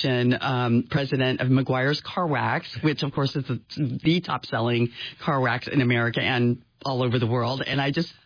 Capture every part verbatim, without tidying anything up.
mention um, president of Meguiar's Car Wax, which, of course, is the, the top-selling car wax in America and all over the world. And I just...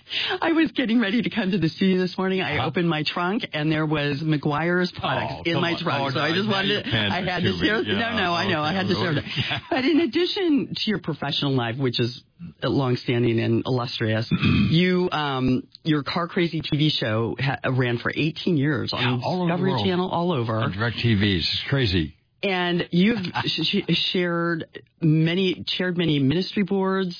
I was getting ready to come to the studio this morning. I uh-huh. opened my trunk, and there was Meguiar's products oh, in my on. trunk. Oh, so no, I just wanted to, I had to share. Yeah, no, no, I know. okay, I had to share that. But in addition to your professional life, which is longstanding and illustrious, you, um, your Car Crazy T V show ha- ran for eighteen years on yeah, all Discovery over Channel, all over. On DirecTV. It's crazy. And you've sh- shared many, chaired many ministry boards,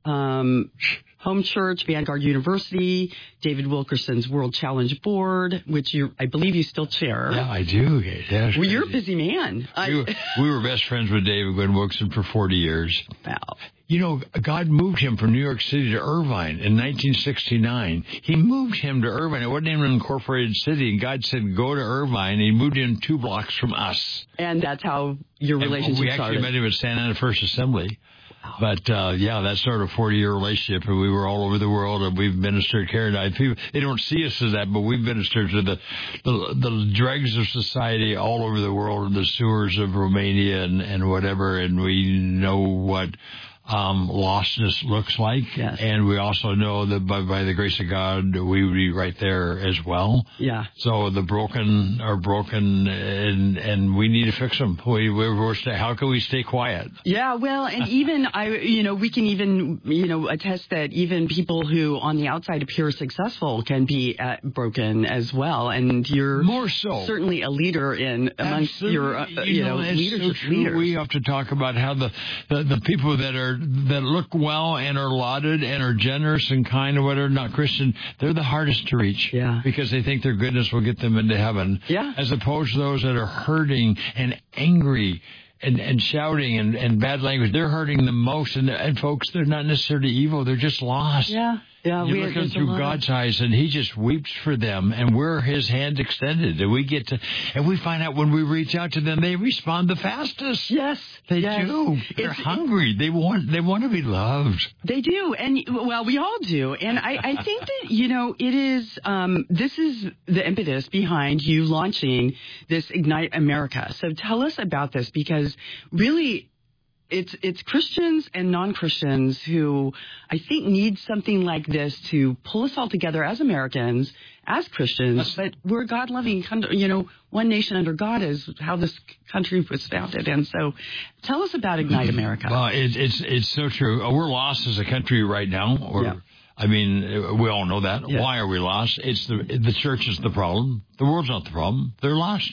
um, Home Church, Vanguard University, David Wilkerson's World Challenge Board, which you, I believe you still chair. Yeah, I do. Yeah, well, you're a busy man. We were, we were best friends with David Gwen Wilkerson for forty years. Wow. You know, God moved him from New York City to Irvine in nineteen sixty-nine. He moved him to Irvine. It wasn't even an incorporated city. And God said, go to Irvine. And he moved in two blocks from us. And that's how your relationship started. We actually started. met him at Santa Ana First Assembly. But, uh, yeah, that started a forty-year relationship, and we were all over the world, and we've ministered, Karen and I. People, they don't see us as that, but we've ministered to the, the the dregs of society all over the world, the sewers of Romania and, and whatever, and we know what um, lostness looks like. Yes. And we also know that by, by the grace of God, we would be right there as well. Yeah. So the broken are broken, and and we need to fix them. We, we're, we're stay, how can we stay quiet? Yeah, well, and even, I, you know, we can even, you know, attest that even people who on the outside appear successful can be uh, broken as well. And you're more so certainly a leader in amongst Absolutely. your, uh, you, you know, know leadership so leaders. We have to talk about how the, the, the people that are that look well and are lauded and are generous and kind or whatever, not Christian, they're the hardest to reach. Yeah. Because they think their goodness will get them into heaven. Yeah. As opposed to those that are hurting and angry and, and shouting and, and bad language. They're hurting the most. And, and folks, they're not necessarily evil. They're just lost. Yeah. Yeah, you we look at through God's eyes, and He just weeps for them, and we're His hand extended. And we get to, and we find out when we reach out to them, they respond the fastest. Yes, they yes. do. They're it's, hungry. They want, they want to be loved. They do, and well, we all do. And I, I think that you know, it is. Um, this is the impetus behind you launching this Ignite America. So tell us about this, because really, It's it's Christians and non-Christians who I think need something like this to pull us all together as Americans, as Christians. That's, but we're a God-loving country. You know, one nation under God is how this country was founded. And so, tell us about Ignite America. Well, it, it's it's so true. We're lost as a country right now. We're, yeah. I mean, we all know that. Yeah. Why are we lost? It's the the church is the problem. The world's not the problem. They're lost,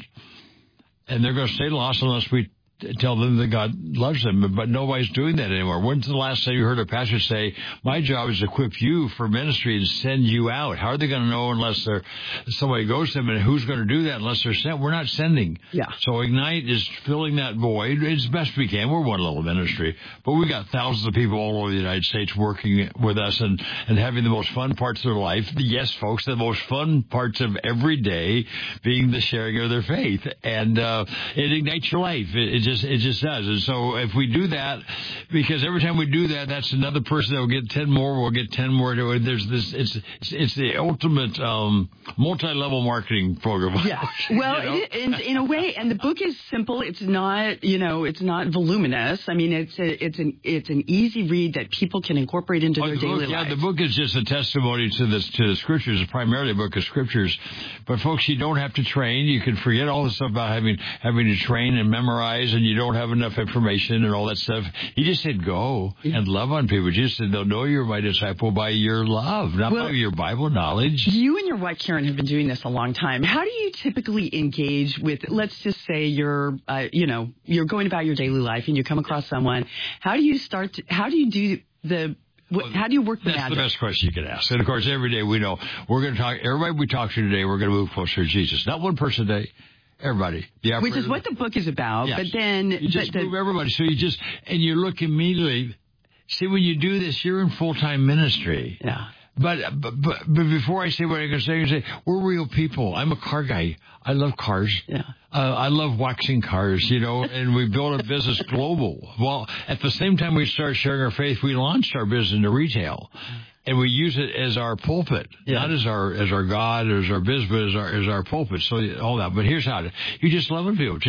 and they're going to stay lost unless we tell them that God loves them, but nobody's doing that anymore. When's the last time you heard a pastor say, my job is to equip you for ministry and send you out? How are they going to know unless they're, somebody goes to them, and who's going to do that unless they're sent? We're not sending. Yeah. So Ignite is filling that void as best we can. We're one little ministry, but we got thousands of people all over the United States working with us and, and having the most fun parts of their life. Yes, folks, the most fun parts of every day being the sharing of their faith. And uh, it ignites your life. It, it just It just does. And so if we do that, because every time we do that, that's another person that will get ten more, will get ten more. There's this, it's, it's, it's the ultimate, um, multi-level marketing program. Yeah. Well, you know? it, in, in a way, and the book is simple. It's not, you know, it's not voluminous. I mean, it's a, it's an, it's an easy read that people can incorporate into oh, their the daily book, life. Yeah, the book is just a testimony to the, to the scriptures. It's primarily a book of scriptures. But folks, you don't have to train. You can forget all the stuff about having, having to train and memorize, and you don't have enough information and all that stuff. He just said, go yeah. and love on people. Jesus said, they'll know you're my disciple by your love, not well, by your Bible knowledge. You and your wife, Karen, have been doing this a long time. How do you typically engage with, let's just say you're, uh, you know, you're going about your daily life and you come across someone. How do you start, to, how do you do the, What, how do you work the That's magic? the best question you could ask. And, of course, every day we know we're going to talk, everybody we talk to today, we're going to move closer to Jesus. Not one person a day. Everybody. The Which is what the book is about. Yes. But then... You just but move the, everybody. So you just... And you look immediately... See, when you do this, you're in full-time ministry. Yeah. But, but but but before I say what I'm going to say, I'm going to say, we're real people. I'm a car guy. I love cars. Yeah. Uh, I love waxing cars, you know, and we built a business global. Well, at the same time we started sharing our faith, we launched our business into retail. And we use it as our pulpit, yeah. not as our as our God, as our business, but as our, as our pulpit. So all that. But here's how to, you just love people.